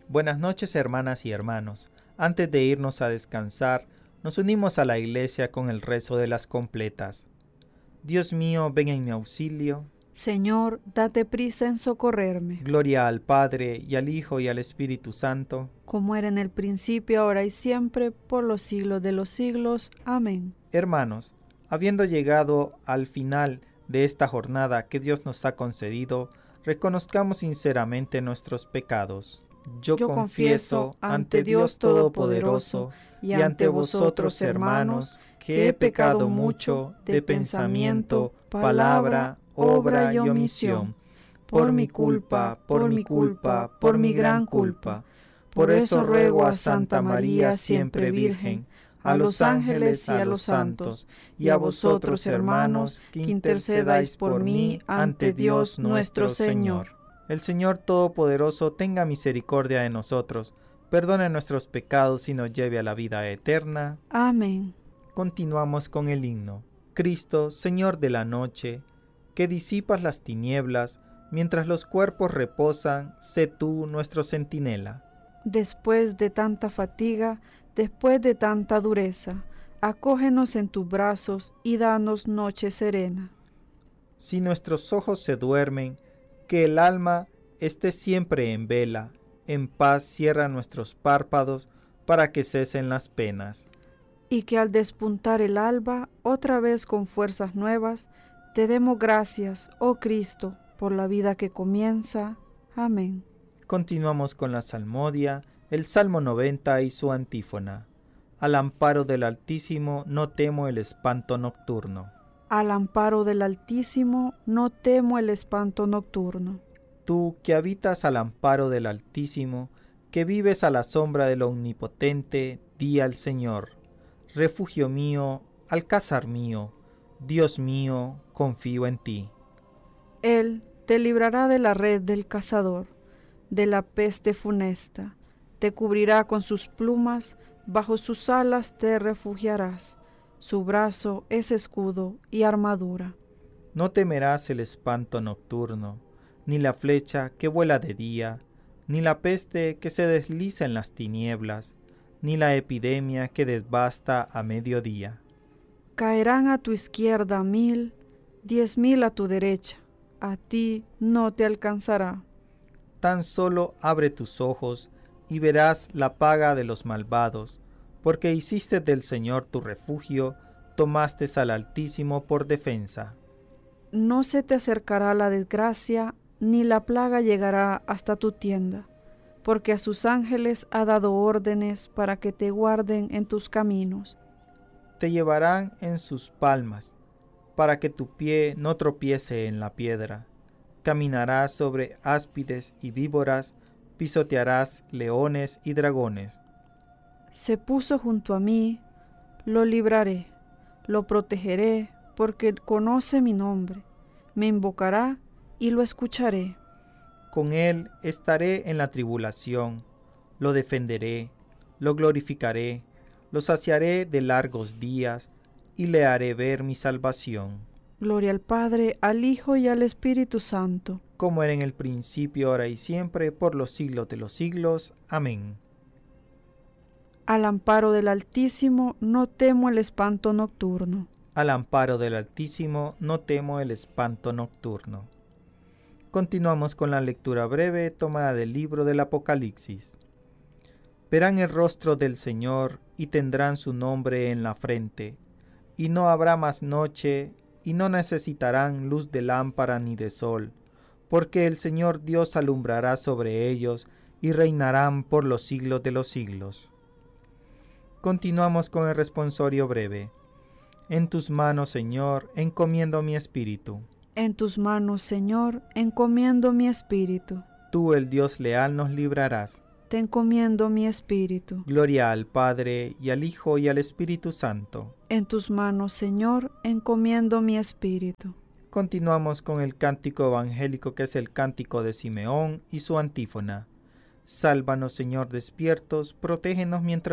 Buenas noches, hermanas y hermanos. Antes de irnos a descansar, nos unimos a la iglesia con el rezo de las completas. Dios mío, ven en mi auxilio. Señor, date prisa en socorrerme. Gloria al Padre, y al Hijo, y al Espíritu Santo. Como era en el principio, ahora y siempre, por los siglos de los siglos. Amén. Hermanos, habiendo llegado al final de esta jornada que Dios nos ha concedido, reconozcamos sinceramente nuestros pecados. Yo confieso ante Dios Todopoderoso y ante vosotros, hermanos, que he pecado mucho de pensamiento, palabra, obra y omisión, por mi culpa, por mi gran culpa. Por eso ruego a Santa María, siempre Virgen, a los ángeles y a los santos, y a vosotros, hermanos, que intercedáis por mí ante Dios nuestro Señor. El Señor Todopoderoso tenga misericordia de nosotros, perdone nuestros pecados y nos lleve a la vida eterna. Amén. Continuamos con el himno. Cristo, Señor de la noche, que disipas las tinieblas, mientras los cuerpos reposan, sé tú nuestro centinela. Después de tanta fatiga, después de tanta dureza, acógenos en tus brazos y danos noche serena. Si nuestros ojos se duermen, que el alma esté siempre en vela, en paz cierra nuestros párpados para que cesen las penas. Y que al despuntar el alba, otra vez con fuerzas nuevas, te demos gracias, oh Cristo, por la vida que comienza. Amén. Continuamos con la salmodia, el Salmo 90 y su antífona. Al amparo del Altísimo no temo el espanto nocturno. Al amparo del Altísimo no temo el espanto nocturno. Tú que habitas al amparo del Altísimo, que vives a la sombra del Omnipotente, di al Señor: refugio mío, alcázar mío, Dios mío, confío en ti. Él te librará de la red del cazador, de la peste funesta, te cubrirá con sus plumas, bajo sus alas te refugiarás. Su brazo es escudo y armadura. No temerás el espanto nocturno, ni la flecha que vuela de día, ni la peste que se desliza en las tinieblas, ni la epidemia que devasta a mediodía. Caerán a tu izquierda 1000, 10,000 a tu derecha, a ti no te alcanzará. Tan solo abre tus ojos y verás la paga de los malvados, porque hiciste del Señor tu refugio, tomaste al Altísimo por defensa. No se te acercará la desgracia, ni la plaga llegará hasta tu tienda, porque a sus ángeles ha dado órdenes para que te guarden en tus caminos. Te llevarán en sus palmas, para que tu pie no tropiece en la piedra. Caminarás sobre áspides y víboras, pisotearás leones y dragones. Se puso junto a mí, lo libraré, lo protegeré, porque conoce mi nombre. Me invocará y lo escucharé. Con él estaré en la tribulación, lo defenderé, lo glorificaré, lo saciaré de largos días y le haré ver mi salvación. Gloria al Padre, al Hijo y al Espíritu Santo. Como era en el principio, ahora y siempre, por los siglos de los siglos. Amén. Al amparo del Altísimo no temo el espanto nocturno. Al amparo del Altísimo no temo el espanto nocturno. Continuamos con la lectura breve tomada del libro del Apocalipsis. Verán el rostro del Señor y tendrán su nombre en la frente, y no habrá más noche, y no necesitarán luz de lámpara ni de sol, porque el Señor Dios alumbrará sobre ellos y reinarán por los siglos de los siglos. Continuamos con el responsorio breve. En tus manos, Señor, encomiendo mi espíritu. En tus manos, Señor, encomiendo mi espíritu. Tú, el Dios leal, nos librarás. Te encomiendo mi espíritu. Gloria al Padre, y al Hijo, y al Espíritu Santo. En tus manos, Señor, encomiendo mi espíritu. Continuamos con el cántico evangélico, que es el cántico de Simeón y su antífona. Sálvanos, Señor, despiertos, protégenos mientras